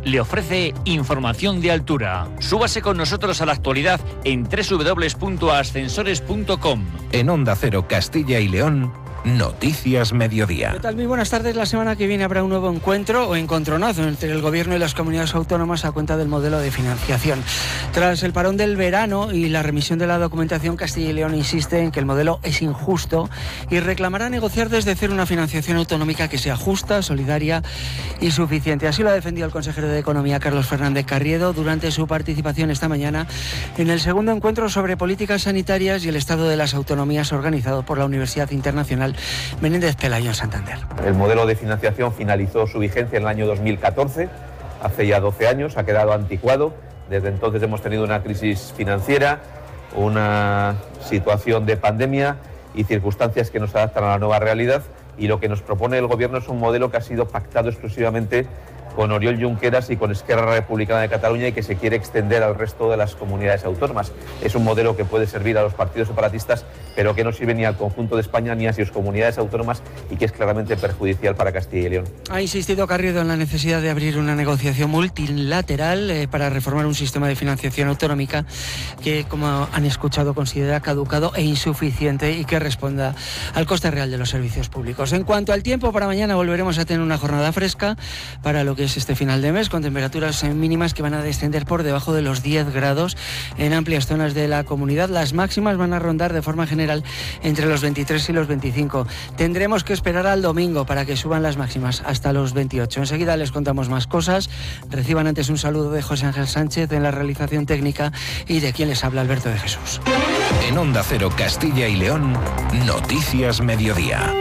le ofrece información de altura. Súbase con nosotros a la actualidad en www.ascensores.com. En Onda Cero Castilla y León, Noticias Mediodía. ¿Qué tal? Muy buenas tardes. La semana que viene habrá un nuevo encuentro o encontronazo entre el Gobierno y las comunidades autónomas a cuenta del modelo de financiación. Tras el parón del verano y la remisión de la documentación, Castilla y León insiste en que el modelo es injusto y reclamará negociar desde cero una financiación autonómica que sea justa, solidaria y suficiente. Así lo ha defendido el consejero de Economía, Carlos Fernández Carriedo, durante su participación esta mañana en el segundo encuentro sobre políticas sanitarias y el estado de las autonomías organizado por la Universidad Internacional Menéndez Pelayo en Santander. El modelo de financiación finalizó su vigencia en el año 2014, hace ya 12 años, ha quedado anticuado. Desde entonces hemos tenido una crisis financiera, una situación de pandemia y circunstancias que nos adaptan a la nueva realidad, y lo que nos propone el Gobierno es un modelo que ha sido pactado exclusivamente con Oriol Junqueras y con Esquerra Republicana de Cataluña y que se quiere extender al resto de las comunidades autónomas. Es un modelo que puede servir a los partidos separatistas, pero que no sirve ni al conjunto de España ni a sus comunidades autónomas y que es claramente perjudicial para Castilla y León. Ha insistido Carriedo en la necesidad de abrir una negociación multilateral para reformar un sistema de financiación autonómica que, como han escuchado, considera caducado e insuficiente y que responda al coste real de los servicios públicos. En cuanto al tiempo, para mañana volveremos a tener una jornada fresca para lo que es este final de mes, con temperaturas mínimas que van a descender por debajo de los 10 grados en amplias zonas de la comunidad. Las máximas van a rondar de forma general entre los 23 y los 25. Tendremos que esperar al domingo para que suban las máximas hasta los 28. Enseguida les contamos más cosas. Reciban antes un saludo de José Ángel Sánchez en la realización técnica y de quien les habla, Alberto de Jesús. En Onda Cero Castilla y León, Noticias Mediodía.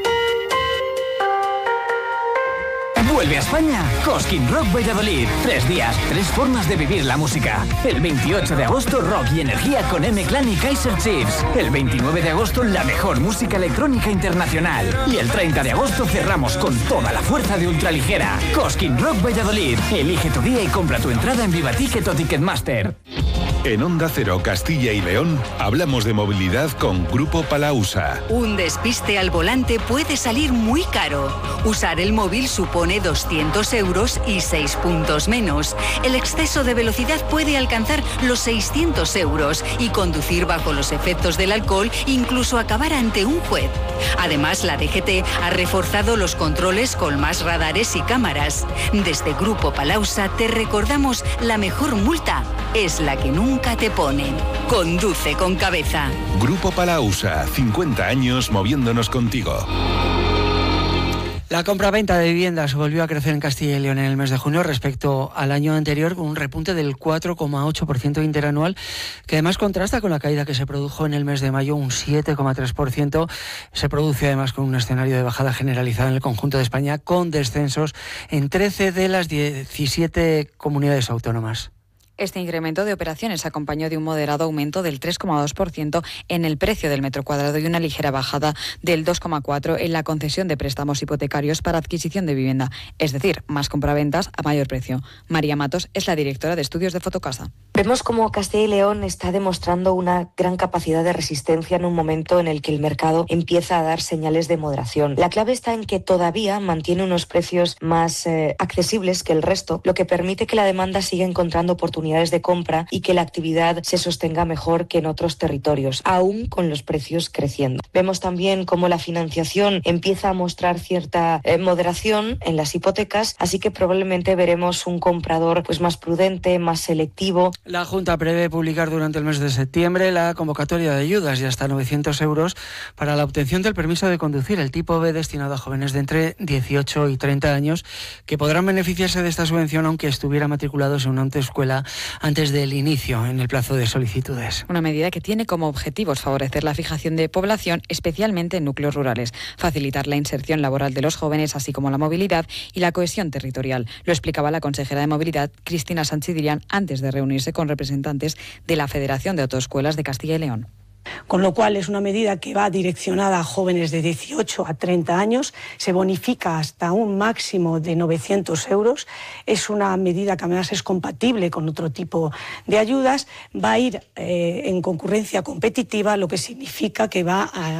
Vuelve a España Cosquín Rock Valladolid. 3 días, 3 formas de vivir la música. El 28 de agosto, rock y energía con M-Clan y Kaiser Chiefs. El 29 de agosto, la mejor música electrónica internacional. Y el 30 de agosto cerramos con toda la fuerza de ultraligera. Cosquín Rock Valladolid. Elige tu día y compra tu entrada en Vivaticket o Ticketmaster. En Onda Cero Castilla y León hablamos de movilidad con Grupo Palausa. Un despiste al volante puede salir muy caro. Usar el móvil supone 200 euros y 6 puntos menos. El exceso de velocidad puede alcanzar los 600 euros y conducir bajo los efectos del alcohol incluso acabar ante un juez. Además, la DGT ha reforzado los controles con más radares y cámaras. Desde Grupo Palausa te recordamos: la mejor multa es la que nunca te ponen. Conduce con cabeza. Grupo Palausa, 50 años moviéndonos contigo. La compra-venta de viviendas volvió a crecer en Castilla y León en el mes de junio respecto al año anterior, con un repunte del 4,8% interanual, que además contrasta con la caída que se produjo en el mes de mayo, un 7,3%. Se produce además con un escenario de bajada generalizada en el conjunto de España, con descensos en 13 de las 17 comunidades autónomas. Este incremento de operaciones acompañó de un moderado aumento del 3,2% en el precio del metro cuadrado y una ligera bajada del 2,4% en la concesión de préstamos hipotecarios para adquisición de vivienda, es decir, más compraventas a mayor precio. María Matos es la directora de estudios de Fotocasa. Vemos cómo Castilla y León está demostrando una gran capacidad de resistencia en un momento en el que el mercado empieza a dar señales de moderación. La clave está en que todavía mantiene unos precios más accesibles que el resto, lo que permite que la demanda siga encontrando oportunidades de compra y que la actividad se sostenga mejor que en otros territorios, aún con los precios creciendo. Vemos también cómo la financiación empieza a mostrar cierta moderación en las hipotecas, así que probablemente veremos un comprador más prudente, más selectivo. La Junta prevé publicar durante el mes de septiembre la convocatoria de ayudas de hasta 900 euros para la obtención del permiso de conducir, el tipo B, destinado a jóvenes de entre 18 y 30 años, que podrán beneficiarse de esta subvención aunque estuvieran matriculados en una autoescuela antes del inicio en el plazo de solicitudes. Una medida que tiene como objetivos favorecer la fijación de población, especialmente en núcleos rurales, facilitar la inserción laboral de los jóvenes, así como la movilidad y la cohesión territorial. Lo explicaba la consejera de Movilidad, Cristina Sánchez Dirián, antes de reunirse con representantes de la Federación de Autoescuelas de Castilla y León. Con lo cual es una medida que va direccionada a jóvenes de 18 a 30 años, se bonifica hasta un máximo de 900 euros, es una medida que además es compatible con otro tipo de ayudas, va a ir en concurrencia competitiva, lo que significa que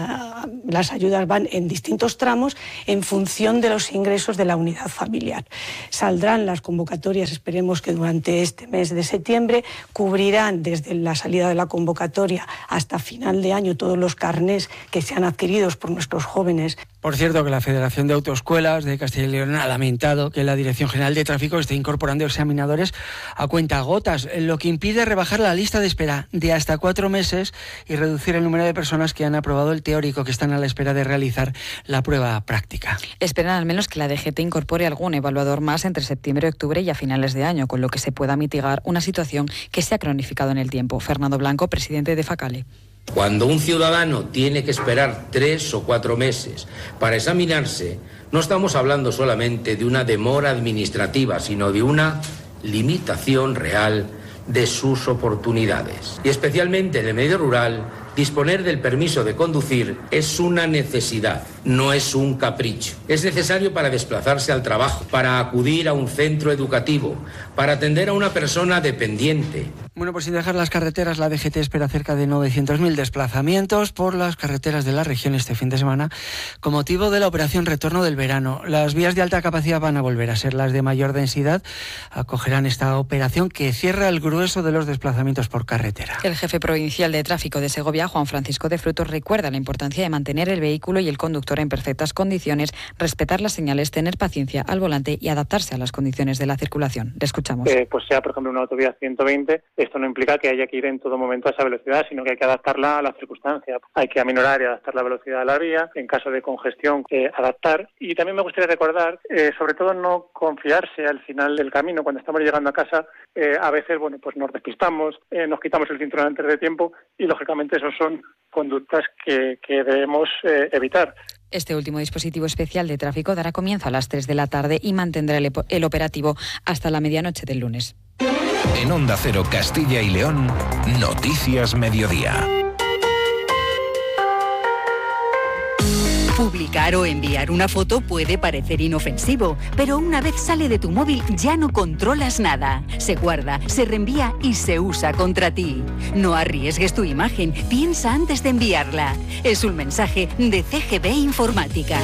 las ayudas van en distintos tramos en función de los ingresos de la unidad familiar. Saldrán las convocatorias, esperemos que durante este mes de septiembre, cubrirán desde la salida de la convocatoria hasta final de año todos los carnés que sean adquiridos por nuestros jóvenes. Por cierto, que la Federación de Autoescuelas de Castilla y León ha lamentado que la Dirección General de Tráfico esté incorporando examinadores a cuentagotas, lo que impide rebajar la lista de espera de hasta 4 meses y reducir el número de personas que han aprobado el teórico, que están a la espera de realizar la prueba práctica. Esperan al menos que la DGT incorpore algún evaluador más entre septiembre y octubre y a finales de año, con lo que se pueda mitigar una situación que se ha cronificado en el tiempo. Fernando Blanco, presidente de Facale. Cuando un ciudadano tiene que esperar 3 o 4 meses para examinarse, no estamos hablando solamente de una demora administrativa, sino de una limitación real de sus oportunidades. Y especialmente en el medio rural, disponer del permiso de conducir es una necesidad, no es un capricho. Es necesario para desplazarse al trabajo, para acudir a un centro educativo, para atender a una persona dependiente. Bueno, pues sin dejar las carreteras, la DGT espera cerca de 900.000 desplazamientos por las carreteras de la región este fin de semana con motivo de la operación Retorno del Verano. Las vías de alta capacidad van a volver a ser las de mayor densidad. Acogerán esta operación que cierra el grueso de los desplazamientos por carretera. El jefe provincial de tráfico de Segovia, Juan Francisco de Frutos, recuerda la importancia de mantener el vehículo y el conductor en perfectas condiciones, respetar las señales, tener paciencia al volante y adaptarse a las condiciones de la circulación. Le escuchamos. Pues sea, por ejemplo, una autovía 120, esto no implica que haya que ir en todo momento a esa velocidad, sino que hay que adaptarla a las circunstancias. Hay que aminorar y adaptar la velocidad de la vía, en caso de congestión, adaptar. Y también me gustaría recordar, sobre todo no confiarse al final del camino, cuando estamos llegando a casa, a veces, pues nos despistamos, nos quitamos el cinturón antes de tiempo y, lógicamente, esos son conductas que debemos evitar. Este último dispositivo especial de tráfico dará comienzo a las 3 de la tarde y mantendrá el operativo hasta la medianoche del lunes. En Onda Cero Castilla y León, Noticias Mediodía. Publicar o enviar una foto puede parecer inofensivo, pero una vez sale de tu móvil ya no controlas nada. Se guarda, se reenvía y se usa contra ti. No arriesgues tu imagen, piensa antes de enviarla. Es un mensaje de CGB Informática.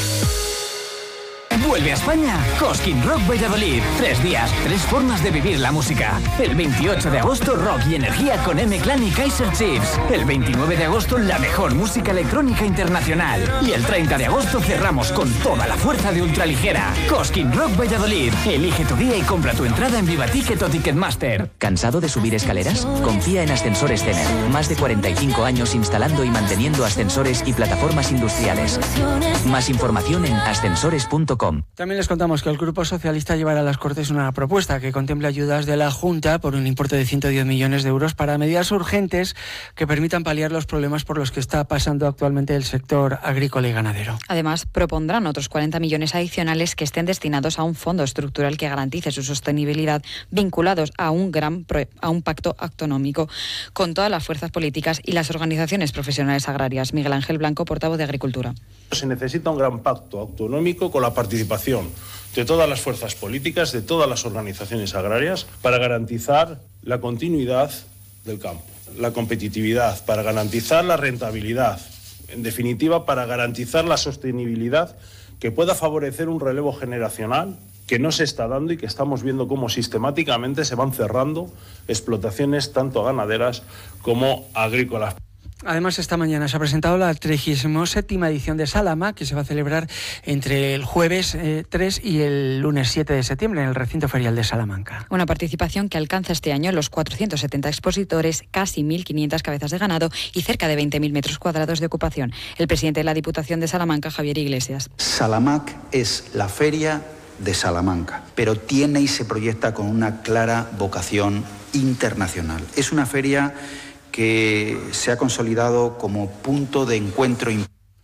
Vuelve a España Cosquín Rock Valladolid. 3 días, 3 formas de vivir la música. El 28 de agosto, rock y energía con M-Clan y Kaiser Chiefs. El 29 de agosto, la mejor música electrónica internacional. Y el 30 de agosto cerramos con toda la fuerza de ultraligera. Cosquín Rock Valladolid. Elige tu día y compra tu entrada en Vivaticket o Ticketmaster. ¿Cansado de subir escaleras? Confía en Ascensores Cener. Más de 45 años instalando y manteniendo ascensores y plataformas industriales. Más información en ascensores.com. También les contamos que el Grupo Socialista llevará a las Cortes una propuesta que contemple ayudas de la Junta por un importe de 110 millones de euros para medidas urgentes que permitan paliar los problemas por los que está pasando actualmente el sector agrícola y ganadero. Además, propondrán otros 40 millones adicionales que estén destinados a un fondo estructural que garantice su sostenibilidad, vinculados a un pacto autonómico con todas las fuerzas políticas y las organizaciones profesionales agrarias. Miguel Ángel Blanco, portavoz de Agricultura. Se necesita un gran pacto autonómico con la participación de todas las fuerzas políticas, de todas las organizaciones agrarias, para garantizar la continuidad del campo, la competitividad, para garantizar la rentabilidad, en definitiva, para garantizar la sostenibilidad que pueda favorecer un relevo generacional que no se está dando y que estamos viendo cómo sistemáticamente se van cerrando explotaciones tanto ganaderas como agrícolas. Además, esta mañana se ha presentado la 37ª edición de Salama, que se va a celebrar entre el jueves 3 y el lunes 7 de septiembre en el recinto ferial de Salamanca. Una participación que alcanza este año los 470 expositores, casi 1.500 cabezas de ganado y cerca de 20.000 metros cuadrados de ocupación. El presidente de la Diputación de Salamanca, Javier Iglesias. Salamac es la feria de Salamanca, pero tiene y se proyecta con una clara vocación internacional. Es una feria que se ha consolidado como punto de encuentro.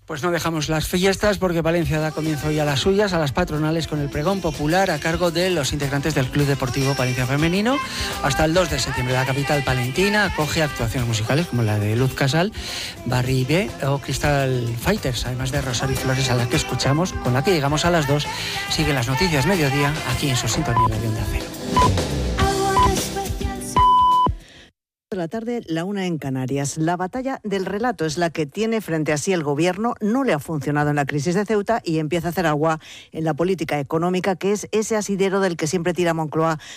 Pues no dejamos las fiestas porque Palencia da comienzo ya a las suyas, a las patronales, con el pregón popular a cargo de los integrantes del Club Deportivo Palencia Femenino. Hasta el 2 de septiembre la capital palentina acoge actuaciones musicales como la de Luz Casal, Barry B o Crystal Fighters, además de Rosario Flores, a la que escuchamos, con la que llegamos a las 2. Siguen las noticias mediodía aquí en su sintonía de Onda Cero. De la tarde, la 1 en Canarias. La batalla del relato es la que tiene frente a sí el gobierno. No le ha funcionado en la crisis de Ceuta y empieza a hacer agua en la política económica, que es ese asidero del que siempre tira Moncloa